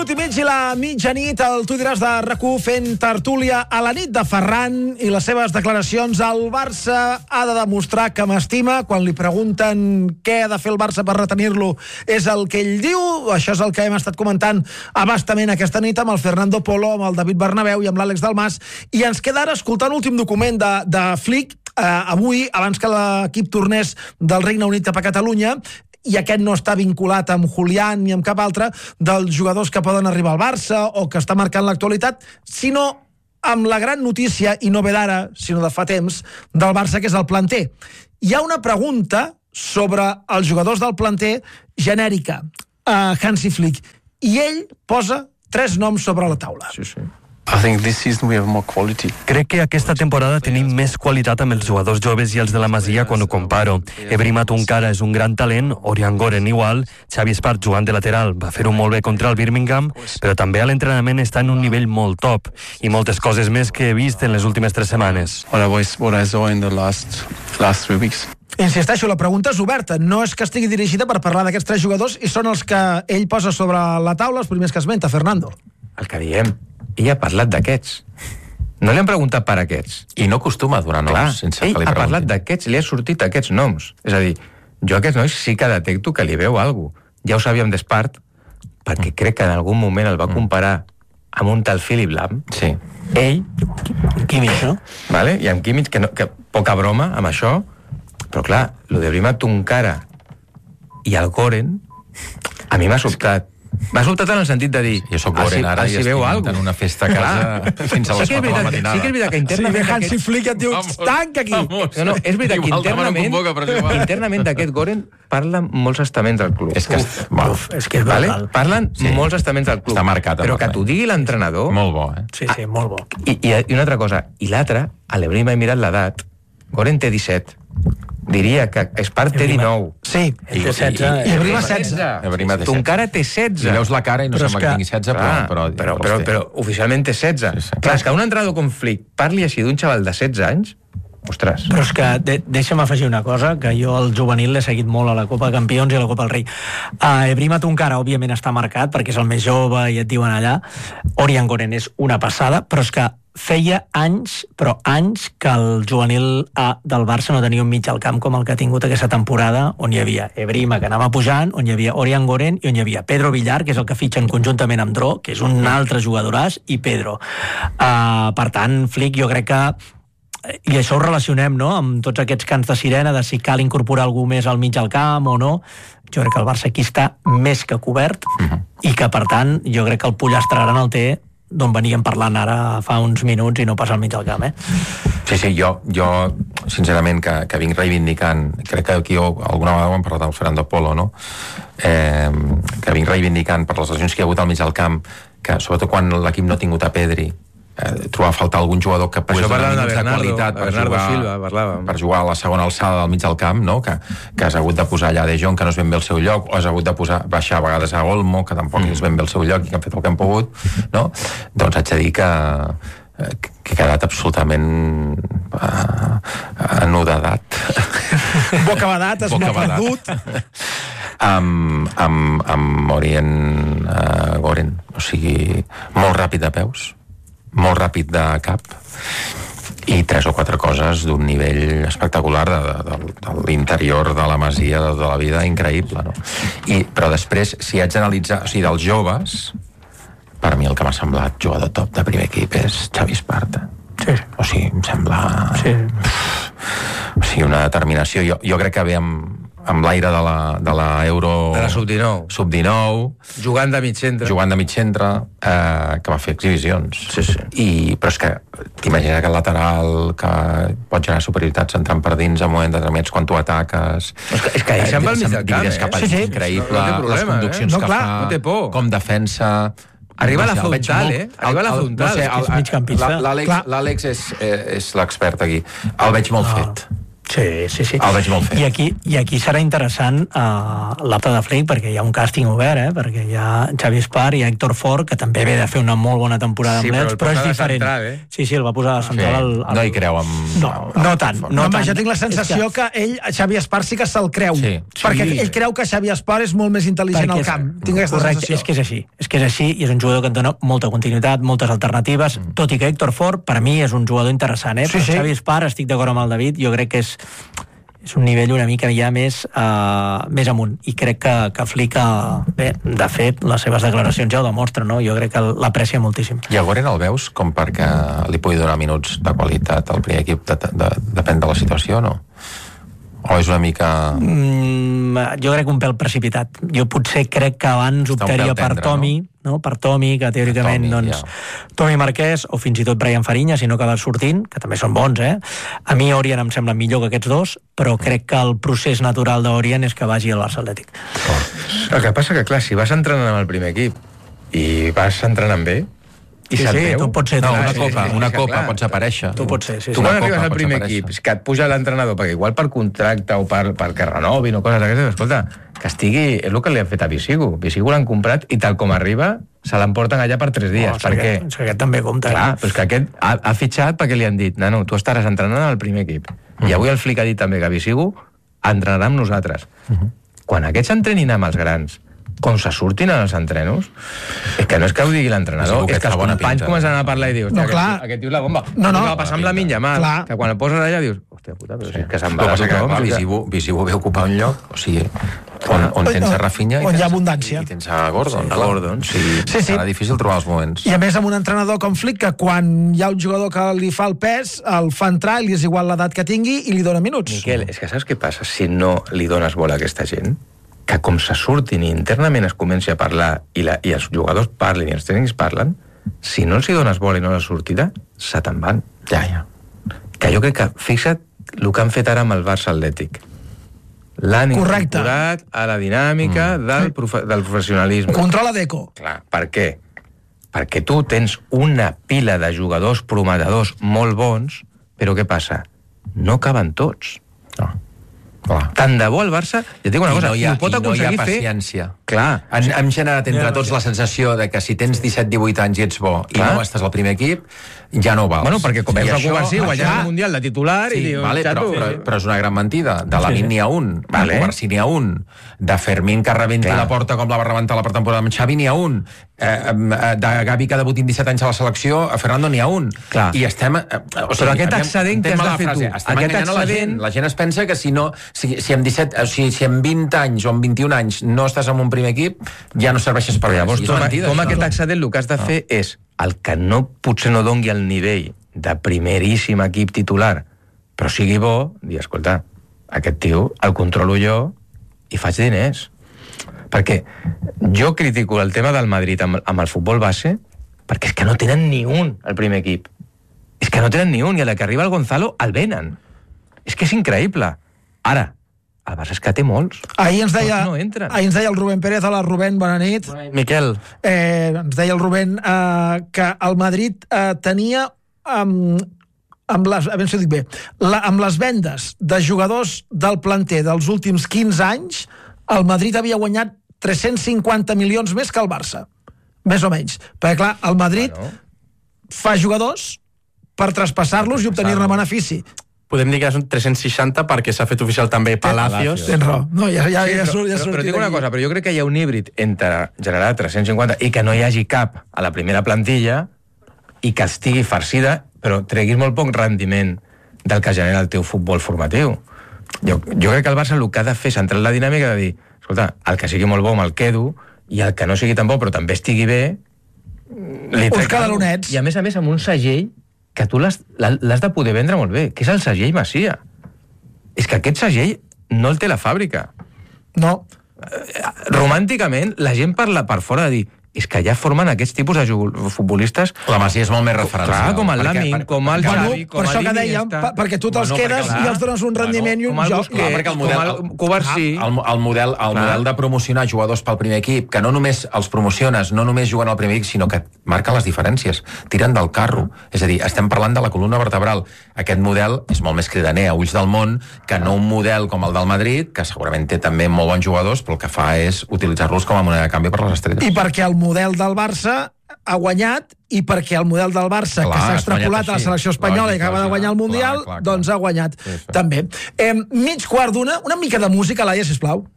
minut i mig i la mitjanit, el Tu diràs de RAC1 fent tertúlia a la nit de Ferran i les seves declaracions. El Barça ha de demostrar que m'estima. Quan li pregunten què ha de fer el Barça per retenir-lo, és el que ell diu. Això és el que hem estat comentant abastament aquesta nit amb el Fernando Polo, amb el David Bernabéu i amb l'Àlex Dalmas. I ens queda ara escoltar l'últim document de Flick, avui, abans que l'equip tornés del Regne Unit cap a Catalunya, i aquest no està vinculat amb Julián ni amb cap altre dels jugadors que poden arribar al Barça o que està marcant l'actualitat, sinó amb la gran notícia, i no ve d'ara, sinó de fa temps, del Barça, que és el planter. Hi ha una pregunta sobre els jugadors del planter genèrica a Hansi Flick, i ell posa 3 noms sobre la taula. Sí. I think this season we have more quality. Crec que aquesta temporada tenim més qualitat amb els jugadors joves i els de la Masia quan ho comparo. Ebrima Tunkara és un gran talent, Orián Goren igual, Xavi Espart jugant de lateral va fer-ho molt bé contra el Birmingham, però també a l'entrenament està en un nivell molt top i moltes coses més que he vist en les últimes 3 setmanes. What I saw in the last 3 weeks. Insisteixo, la pregunta és oberta. No és que estigui dirigida per parlar d'aquests 3 jugadors i són els que ell posa sobre la taula, els primers que esmenta, Fernando. El que diem, ell ha parlat d'aquests. No li han preguntat per aquests. I no acostuma a donar noms sense que li ell ha parlat preguntin. d'aquests, li ha sortit aquests noms. És a dir, jo a aquests nois sí que detecto que li veu alguna cosa. Ja ho sabíem d'Espart, perquè crec que en algun moment el va comparar amb un tal Philip Lahm. Sí. Ell, Kimmich, no? vale? I amb Kimmich, que poca broma amb això, però clar, lo de Brima Tunkara i el Goren, a mi m'ha sobtat. M'ha sobtat en el sentit de dir... Jo soc Goren ara i estic en una festa a casa fins a les 4 de la matinada. Sí que és veritat que internament... Sí, Hansi Flick et diu, tanca aquí! No, és veritat que internament d'aquest Goren parlen molts estaments del club. És que és que és brutal. Parlen molts estaments del club. Està marcat. Però que t'ho digui l'entrenador... Molt bo, Sí, molt bo. I una altra cosa. I l'altra, a l'Ebrima he mirat l'edat. Goren té 17. Diria que Espart té 19. Sí, Té 16. i Ebrima 16. Ebrima té 16. Tunkara té 16. Si veus la cara i no sembla que tingui 16, però oficialment té 16. Clar, és que un entrenador com Flick parli així d'un xaval de 16 anys, ostres. Però és que deixa'm afegir una cosa, que jo al juvenil l'he seguit molt a la Copa de Campions i a la Copa del Rei. Ebrima Tunkara, òbviament, està marcat perquè és el més jove i et diuen allà. Orián Goren és una passada, però és que feia anys, que el juvenil A del Barça no tenia un mig al camp com el que ha tingut aquesta temporada, on hi havia Ebrima, que anava pujant, on hi havia Orián Goren i on hi havia Pedro Villar, que és el que fitxen conjuntament amb Dro, que és un altre jugadoràs, i Pedro. Per tant, Flick, jo crec que i això ho relacionem, no?, amb tots aquests cants de sirena de si cal incorporar algú més al mig al camp o no. Jo crec que el Barça aquí està més que cobert i que, per tant, jo crec que el pollastre ara no el té d'on veníem parlant ara fa uns minuts i no pas al mig del camp, Sí, jo sincerament, que vinc reivindicant, crec que aquí alguna vegada ho hem parlat amb Fernando Polo, no? Que vinc reivindicant per les lesions que hi ha hagut al mig del camp, que sobretot quan l'equip no ha tingut a Pedri, trobar a faltar algun jugador que pogués donar minuts de qualitat per jugar a la segona alçada del mig del camp, no? Que has hagut de posar allà De Jong, que no és ben bé el seu lloc, o has hagut de baixar a vegades a Olmo, que tampoc és ben bé el seu lloc i que han fet el que han pogut, no? Doncs haig de dir que he quedat absolutament anodadat. Bocabadat, es m'ha perdut. Amb Orián Goren, o sigui, molt ràpid de peus, molt ràpid de cap i 3 o 4 coses d'un nivell espectacular de l'interior de la Masia de tota la vida, increïble, no? Però després, si haig d'analitzar, o sigui, dels joves, per mi el que m'ha semblat jugador top de primer equip és Xavi Espart. Sí. O sigui, em sembla... Sí. O sigui, una determinació. Jo crec que ve amb l'aire de la Euro... De la Sub-19. Sub-19. Jugant de mig centre. Que va fer exhibicions. Sí. Però és que t'imagines que el lateral que pot generar superioritats entrant per dins en moments determinats quan tu ataques... És que se'n va al mig del camp, cap és increïble. No té problema, les conduccions que fa, no té por. com defensa... Arriba a la frontal, Arriba a la frontal. És migcampista. L'Àlex és l'expert aquí. El veig molt fet. Sí. El veig molt fet. I aquí serà interessant l'apte de Flick, perquè hi ha un càsting obert, perquè hi ha Xavi Espar i Héctor Fort, que també ve de fer una molt bona temporada amb l'Elx, però és diferent. Central, Sí, el va posar a la central. No hi creu amb... No tant. Jo tinc la sensació que ell, Xavi Espar, sí que se'l creu. Perquè ell creu que Xavi Espar és molt més intel·ligent al camp. Tinc aquesta sensació. És que és així, i és un jugador que et dona molta continuïtat, moltes alternatives, tot i que Héctor Fort, per a mi, és un jugador interessant, però Xavi Espar, estic d'acord amb el David, jo crec que és un nivell una mica ja més amunt, i crec que Flick, bé, de fet, les seves declaracions ja ho demostren, no? Jo crec que l'aprecia moltíssim. I a Goren el veus com perquè li pugui donar minuts de qualitat al primer equip, depèn de la situació, no? O és una mica... Jo crec un pèl precipitat. Jo potser crec que abans optaria per Tomi, no? Per Tomi, que teòricament, Tomi Marquès, o fins i tot Brian Fariña, si no acaba sortint, que també són bons, A mi Orient em sembla millor que aquests dos, però crec que el procés natural d'Orient és que vagi al Barça Atlètic. El que passa que, clar, si vas entrenant amb el primer equip i vas entrenant bé, i tu pots ser... Una copa pots aparèixer. Tu pots ser, Tu quan arribes al primer equip, que et puja l'entrenador, perquè igual per contracte o perquè renovin o coses d'aquestes, escolta, que estigui... És el que li han fet a Bisigu. Bisigu l'han comprat i tal com arriba se l'emporten allà per 3 dies. Per què? És que aquest també compta. Clar, però és que aquest ha fitxat perquè li han dit, nano, tu estaràs entrenant al primer equip. I avui el Flick ha dit també que Bisigu entrenarà amb nosaltres. Quan aquests entrenin amb els grans, com se surtin en els entrenos, és que no és que ho digui l'entrenador, és que els companys comencen a parlar i dius, aquest tio és la bomba. No va passar amb la Minya Mal, que quan el poses allà dius, hòstia puta, però és que se'n va de tothom. Bisigu ve ocupar un lloc, o sigui, on tens a Rafinha on hi ha abundància i tens a Gordon. Serà difícil trobar els moments. I a més amb un entrenador com Flick, que quan hi ha un jugador que li fa el pes, el fa entrar i li és igual l'edat que tingui i li dona minuts. Miquel, és que saps què passa si no li dones bola a aquesta gent? Que com se surtin i internament es comenci a parlar i els jugadors parlen i els tècnics parlen, si no els hi dones bola i no la sortida, se te'n van. Ja. Que jo crec que, fixa't el que han fet ara amb el Barça Atlètic. L'han incorporat a la dinàmica del professionalisme. Controla d'eco. Clar, per què? Perquè tu tens una pila de jugadors prometedors molt bons, però què passa? No caben tots. No. Tant de bo el Barça, ja et dic una cosa, ho pot aconseguir fer... paciència. Clar. Hem generat entre tots la sensació de que si tens 17-18 anys i ets bo i no estàs al primer equip, ja no ho vals. Bueno, perquè com veus a Covarsí, guanyar el Mundial de titular i dius... Però és una gran mentida. De Lamine n'hi ha un, de Covarsí n'hi ha un, de Fermín que rebenti la porta com la va rebentar la pretemporada amb Xavi n'hi ha un, de Gavi que debuti amb 17 anys a la selecció, a Fernando n'hi ha un. I estem... Però aquest excedent que has de fer tu... Estem enganyant a la gent. La gent es pensa que si amb 17, si amb 20 anys o amb 21 anys no estàs en un primer equip, ja no serveixes per res. Llavors, com aquest excedent el que has de fer és el que potser no dongui el nivell de primeríssim equip titular, però sigui bo, dir, escolta, aquest tio el controlo jo i faig diners. Perquè jo critico el tema del Madrid amb el futbol base perquè és que no tenen ni un al primer equip. És que no tenen ni un, i a la que arriba el Gonzalo el venen. És que és increïble. Ara, el Barça és que té molts. Ahir ens deia el Rubén Pérez. Hola, Rubén, bona nit. Miquel. Ens deia el Rubén que el Madrid tenia amb les vendes de jugadors del planter dels últims 15 anys, el Madrid havia guanyat 350 milions més que el Barça. Més o menys. Perquè, clar, el Madrid fa jugadors per traspassar-los i obtenir-ne benefici. Podem dir que són 360 perquè s'ha fet oficial també Palacios. Tens raó. No, però dic una cosa, però jo crec que hi ha un híbrid entre generar 350 i que no hi hagi cap a la primera plantilla i que estigui farcida, però treguis molt poc rendiment del que genera el teu futbol formatiu. Jo crec que el Barça el que ha de fer és entrar en la dinàmica de dir, escolta, el que sigui molt bo me'l quedo i el que no sigui tan bo però també estigui bé li trec. Uns cadalonets. I a més amb un segell que tu l'has de poder vendre molt bé, que és el segell Masia. És que aquest segell no el té la fàbrica. No. Romànticament, la gent parla per fora de dir és que ja formen aquests tipus de futbolistes... La Masia és molt més referencial. Clar, com el Lamin, com el Xavi, com per això que el dèiem, Iniesta... perquè tu te'ls quedes i els dones un rendiment i un joc. Clar, perquè el model, com el Covarsí... El model de promocionar jugadors pel primer equip, que no només els promociones, no només juguen al primer equip, sinó que marquen les diferències, tiren del carro. És a dir, estem parlant de la columna vertebral. Aquest model és molt més cridaner a ulls del món que no un model com el del Madrid, que segurament té també molt bons jugadors, però el que fa és utilitzar-los com a moneda de canvi per les estrelles. I perquè el model del Barça ha guanyat, i perquè el model del Barça, que s'ha extrapolat a la selecció espanyola i acaba de guanyar el Mundial, doncs ha guanyat també. Mig quart d'una, una mica de música, Laia, sisplau.